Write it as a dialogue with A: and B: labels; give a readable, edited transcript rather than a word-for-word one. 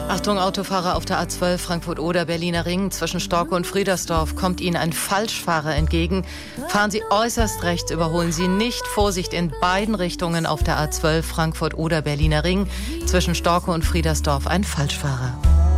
A: Achtung, Autofahrer auf der A12 Frankfurt-Oder-Berliner Ring. Zwischen Storke und Friedersdorf kommt Ihnen ein Falschfahrer entgegen. Fahren Sie äußerst rechts, überholen Sie nicht. Vorsicht in beiden Richtungen auf der A12 Frankfurt-Oder-Berliner Ring. Zwischen Storke und Friedersdorf ein Falschfahrer.